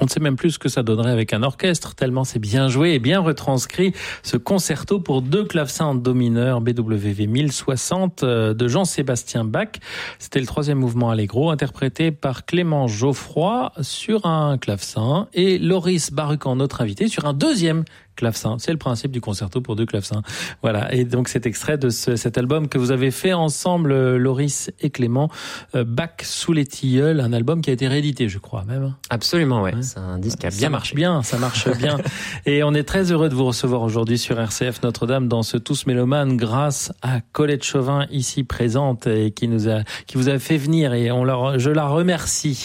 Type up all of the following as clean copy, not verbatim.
On ne sait même plus ce que ça donnerait avec un orchestre, tellement c'est bien joué et bien retranscrit, ce concerto pour 2 clavecins en do mineur BWV 1060 de Jean-Sébastien Bach. C'était le 3e mouvement Allegro, interprété par Clément Geoffroy sur un clavecin et Loris Barucan, notre invité, sur un 2e clavecin. C'est le principe du concerto pour 2 clavecins. Voilà. Et donc, cet extrait de cet album que vous avez fait ensemble, Loris et Clément, Bach sous les tilleuls, un album qui a été réédité, je crois, même. Absolument, ouais. C'est un disque qui a bien marché. Ça marche bien. Et on est très heureux de vous recevoir aujourd'hui sur RCF Notre-Dame dans ce Tous Mélomanes grâce à Colette Chauvin, ici présente, et qui vous a fait venir, et je la remercie.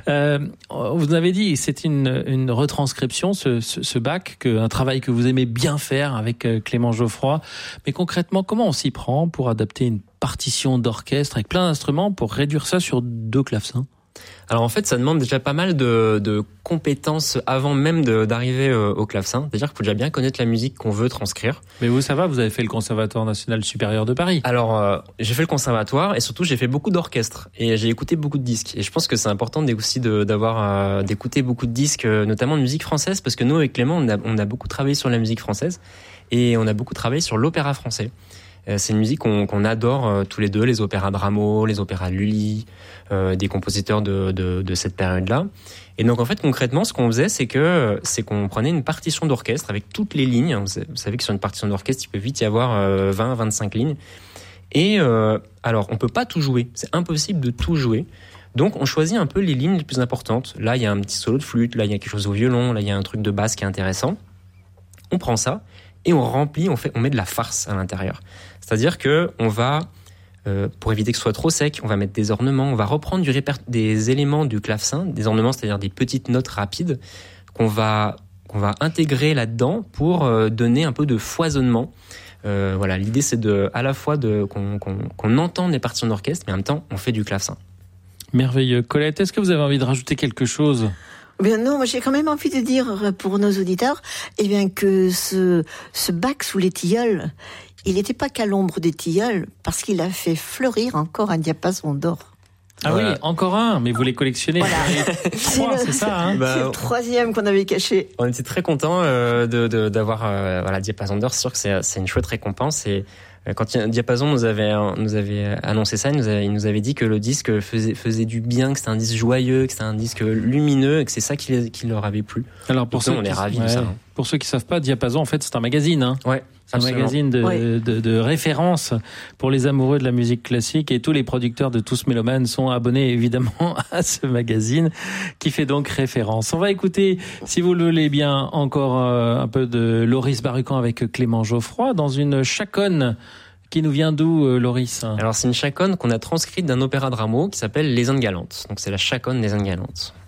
Vous avez dit, c'est une retranscription, ce Bach, un travail que vous aimez bien faire avec Clément Geoffroy. Mais concrètement, comment on s'y prend pour adapter une partition d'orchestre avec plein d'instruments pour réduire ça sur 2 clavecins? Alors en fait, ça demande déjà pas mal de compétences avant même d'arriver au clavecin. C'est-à-dire qu'il faut déjà bien connaître la musique qu'on veut transcrire. Mais vous, ça va, vous avez fait le Conservatoire National Supérieur de Paris. Alors, j'ai fait le conservatoire et surtout, j'ai fait beaucoup d'orchestres et j'ai écouté beaucoup de disques. Et je pense que c'est important aussi d'écouter beaucoup de disques, notamment de musique française, parce que nous, avec Clément, on a beaucoup travaillé sur la musique française et on a beaucoup travaillé sur l'opéra français. C'est une musique qu'on adore tous les deux, les opéras de Rameau, les opéras de Lully, des compositeurs de cette période-là. Et donc en fait concrètement, ce qu'on faisait, c'est qu'on prenait une partition d'orchestre avec toutes les lignes. Vous savez que sur une partition d'orchestre, il peut vite y avoir 20-25 lignes. Et alors on peut pas tout jouer, c'est impossible de tout jouer. Donc on choisit un peu les lignes les plus importantes. Là il y a un petit solo de flûte, là il y a quelque chose au violon, là il y a un truc de basse qui est intéressant. On prend ça et on remplit, on met de la farce à l'intérieur. C'est-à-dire que on va, pour éviter que ce soit trop sec, on va mettre des ornements, on va reprendre des éléments du clavecin, des ornements, c'est-à-dire des petites notes rapides qu'on va intégrer là-dedans pour donner un peu de foisonnement. Voilà, l'idée c'est à la fois qu'on entende les partitions d'orchestre, mais en même temps on fait du clavecin. Merveilleux. Colette, est-ce que vous avez envie de rajouter quelque chose ? Bien non, moi j'ai quand même envie de dire pour nos auditeurs, que ce Bach sous les tilleuls, il n'était pas qu'à l'ombre des tilleuls, parce qu'il a fait fleurir encore un diapason d'or. Ah voilà. Oui, encore un, mais vous les collectionnez. Voilà. C'est ça, hein. C'est le 3e qu'on avait caché. On était très contents d'avoir diapason d'or. C'est sûr que c'est une chouette récompense. Et quand Diapason nous avait annoncé ça, il nous avait dit que le disque faisait du bien, que c'était un disque joyeux, que c'était un disque lumineux, et que c'est ça qui leur avait plu. Alors pour on est ravis de ça. Hein. Pour ceux qui savent pas, Diapason en fait c'est un magazine. Hein. Ouais. C'est un magazine de référence pour les amoureux de la musique classique, et tous les producteurs de Tous Mélomanes sont abonnés évidemment à ce magazine qui fait donc référence. On va écouter, si vous le voulez bien, encore un peu de Loris Barucan avec Clément Geoffroy dans une chaconne qui nous vient d'où, Loris ? Alors c'est une chaconne qu'on a transcrite d'un opéra de Rameau qui s'appelle Les Indes Galantes. Donc c'est la chaconne des Indes Galantes.